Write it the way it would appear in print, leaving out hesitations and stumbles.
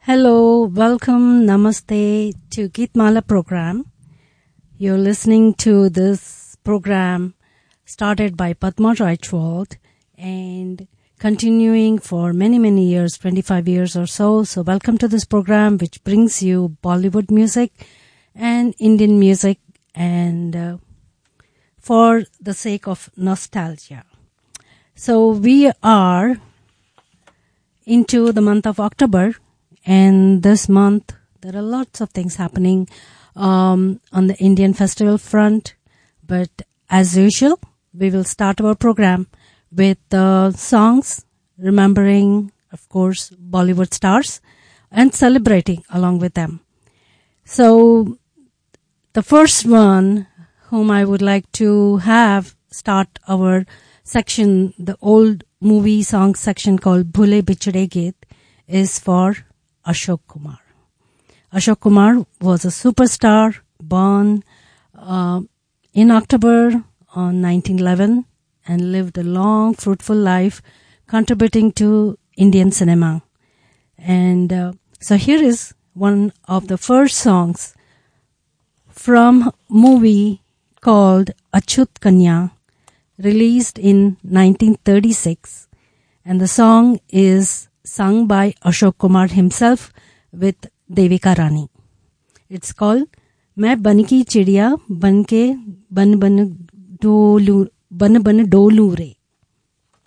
Hello, welcome, namaste to Geetmala program. You're listening to this program started by Padma Reichwald and continuing for many years, 25 years or so. So welcome to this program which brings you Bollywood music and Indian music and for the sake of nostalgia. So we are into the month of October. And this month, there are lots of things happening on the Indian festival front. But as usual, we will start our program with songs, remembering, of course, Bollywood stars and celebrating along with them. So the first one whom I would like to have start our section, the old movie song section called Bhule Bichhade Geet, is for Ashok Kumar. Ashok Kumar was a superstar born in October on 1911 and lived a long, fruitful life contributing to Indian cinema. And so here is one of the first songs from movie called Achut Kanya, released in 1936. And the song is sung by Ashok Kumar himself with Devika Rani. It's called "Main ban ki chidiya ban ke ban ban dolu re."